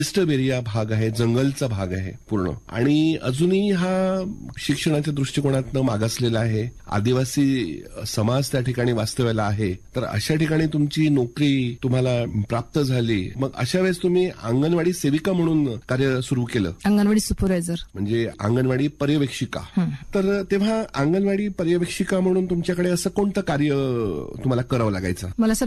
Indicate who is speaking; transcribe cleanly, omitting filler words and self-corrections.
Speaker 1: Disturb area भाग आहे, जंगलचा भाग आहे पूर्ण, आणि अजूनही हा शिक्षणाच्या दृष्टिकोनातनं मागासलेला आहे. आदिवासी समाज त्या ठिकाणी वास्तव्याला आहे. तर अशा ठिकाणी तुमची नोकरी तुम्हाला प्राप्त झाली, मग अशा वेळेस तुम्ही अंगणवाडी सेविका म्हणून कार्य सुरू केलं,
Speaker 2: अंगणवाडी सुपरवायझर
Speaker 1: म्हणजे अंगणवाडी पर्यवेक्षिका. तर तेव्हा अंगणवाडी पर्यवेक्षिका म्हणून तुमच्याकडे असं कोणतं कार्य तुम्हाला करावं लागायचं?
Speaker 2: मला सर